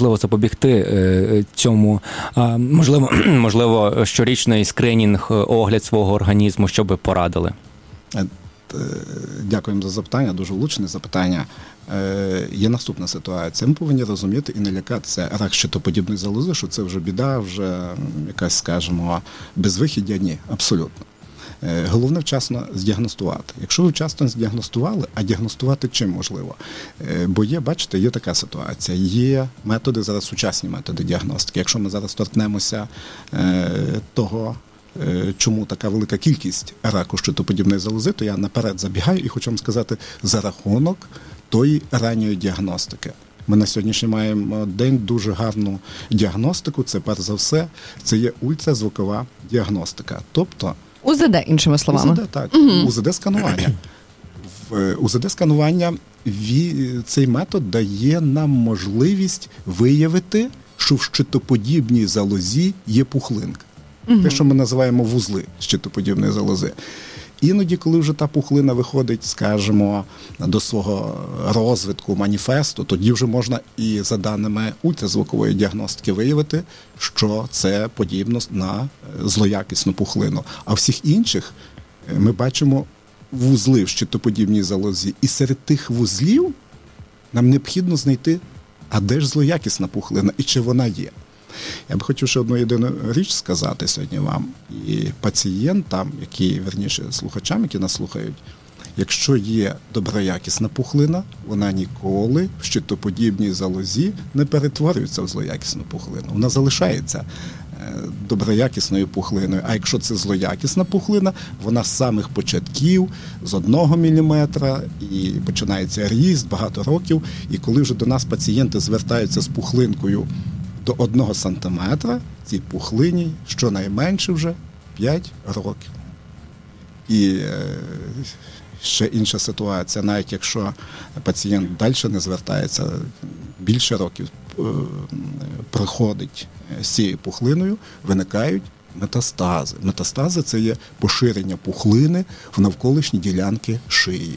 можливо запобігти цьому? Можливо, щорічний скринінг, огляд свого організму, що би порадили? Дякуємо за запитання, дуже влучне запитання. Є наступна ситуація. Ми повинні розуміти і не лякатися рак щитоподібної залози, що це вже біда, вже якась, скажімо, безвихідя. Ні, абсолютно. Головне вчасно здіагностувати. Якщо ви вчасно здіагностували, а діагностувати чим можливо? Бо є, бачите, є така ситуація. Є методи, зараз сучасні методи діагностики. Якщо ми зараз торкнемося того, чому така велика кількість раку щитоподібної залози, то я наперед забігаю і хочу вам сказати, за рахунок тої ранньої діагностики. Ми на сьогоднішній маємо день дуже гарну діагностику. Це, перш за все, це є ультразвукова діагностика. Тобто УЗД, іншими словами. УЗД, так. УЗД-сканування. В УЗД-сканування цей метод дає нам можливість виявити, що в щитоподібній залозі є пухлинка. Те, що ми називаємо вузли щитоподібної залози. Іноді, коли вже та пухлина виходить, скажімо, до свого розвитку, маніфесту, тоді вже можна і за даними ультразвукової діагностики виявити, що це подібно на злоякісну пухлину. А всіх інших ми бачимо вузли в щитоподібній залозі. І серед тих вузлів нам необхідно знайти, а де ж злоякісна пухлина і чи вона є. Я б хотів ще одну єдину річ сказати сьогодні вам і пацієнтам, слухачам, які нас слухають. Якщо є доброякісна пухлина, вона ніколи в щитоподібній залозі не перетворюється в злоякісну пухлину. Вона залишається доброякісною пухлиною. А якщо це злоякісна пухлина, вона з самих початків, з 1 міліметра, і починається ріст багато років. І коли вже до нас пацієнти звертаються з пухлинкою до 1 сантиметра, цій пухлині щонайменше вже 5 років. І ще інша ситуація, навіть якщо пацієнт далі не звертається, більше років проходить з цією пухлиною, виникають метастази. Метастази – це є поширення пухлини в навколишні ділянки шиї,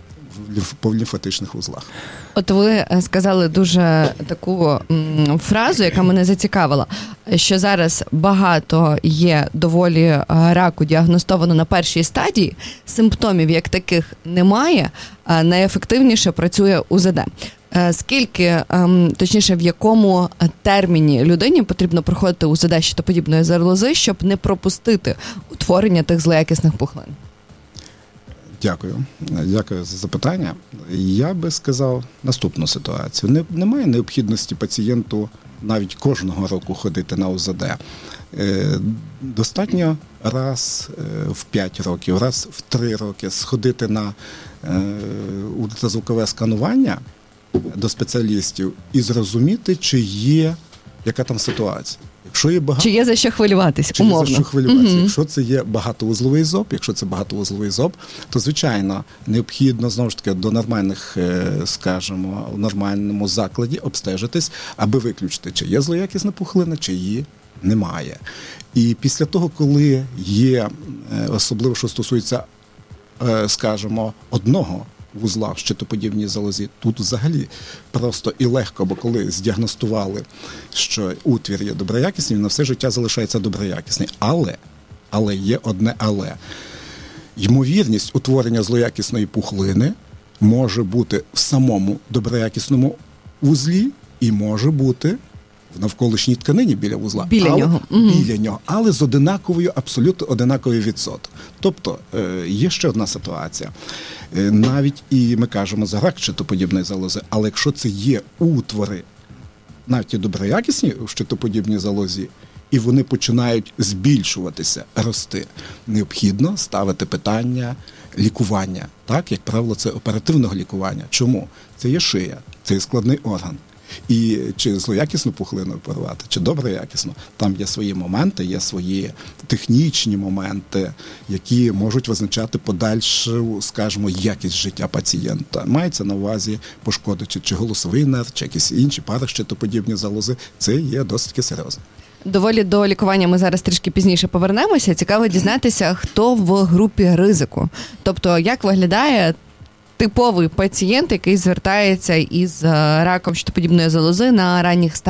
в лімфатичних вузлах. От ви сказали дуже таку фразу, яка мене зацікавила, що зараз багато є доволі раку діагностовано на першій стадії, симптомів як таких немає, найефективніше працює УЗД. Скільки, точніше, в якому терміні людині потрібно проходити УЗД щитоподібної залози, щоб не пропустити утворення тих злоякісних пухлин? Дякую за запитання. Я би сказав наступну ситуацію. Немає необхідності пацієнту навіть кожного року ходити на УЗД. Достатньо раз в 5 років, раз в 3 роки сходити на ультразвукове сканування до спеціалістів і зрозуміти, чи є яка там ситуація. Якщо є багато... Чи є за що хвилюватись, умовно. Чи є за що хвилюватися. Якщо це є багатовузловий зоб, то, звичайно, необхідно, знову ж таки, до нормальних, скажімо, в нормальному закладі обстежитись, аби виключити, чи є злоякісна пухлина, чи її немає. І після того, коли є, особливо, що стосується, скажімо, одного вузла в щитоподібній залозі, тут взагалі просто і легко, бо коли здіагностували, що утвір є доброякісний, він на все життя залишається доброякісний. Але є одне але. Ймовірність утворення злоякісної пухлини може бути в самому доброякісному вузлі і може бути в навколишній тканині біля вузла. Біля нього, але з абсолютно одинаковий відсоток. Тобто, є ще одна ситуація. Навіть і ми кажемо за рак щитоподібної залози, але якщо це є утвори, навіть і доброякісні в щитоподібній залозі, і вони починають збільшуватися, рости, необхідно ставити питання лікування. Так, як правило, це оперативного лікування. Чому? Це є шия, це є складний орган. І чи злоякісну пухлину оперувати, чи доброякісну, там є свої моменти, є свої технічні моменти, які можуть визначати подальшу, скажімо, якість життя пацієнта. Мається на увазі пошкодити чи голосовий нерв, чи якісь інші паращитоподібні залози. Це є досить серйозно. Доволі до лікування ми зараз трішки пізніше повернемося. Цікаво дізнатися, хто в групі ризику. Тобто, як виглядає типовий пацієнт, який звертається із раком щитоподібної залози на ранніх стадіях?